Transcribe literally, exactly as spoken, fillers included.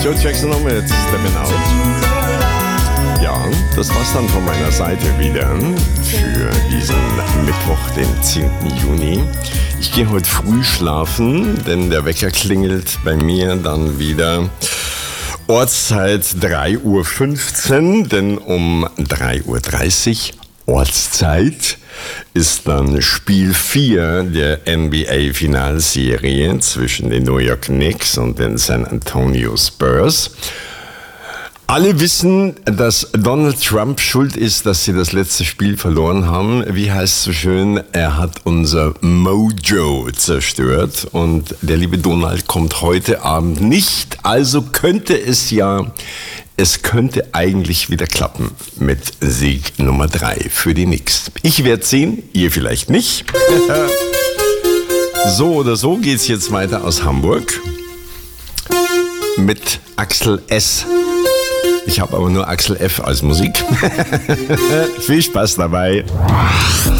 Joe Jackson noch mit Steppin' Out. Ja, das war's dann von meiner Seite wieder für diesen Mittwoch, den zehnten Juni. Ich gehe heute früh schlafen, denn der Wecker klingelt bei mir dann wieder Ortszeit drei Uhr fünfzehn, denn um drei Uhr dreißig Ortszeit ist dann Spiel vier der N B A-Finalserie zwischen den New York Knicks und den San Antonio Spurs. Alle wissen, dass Donald Trump schuld ist, dass sie das letzte Spiel verloren haben. Wie heißt es so schön, er hat unser Mojo zerstört und der liebe Donald kommt heute Abend nicht. Also könnte es ja, es könnte eigentlich wieder klappen mit Sieg Nummer drei für die Knicks. Ich werde sehen, ihr vielleicht nicht. So oder so geht's jetzt weiter aus Hamburg mit Axel S. Ich habe aber nur Axel F. als Musik. Viel Spaß dabei.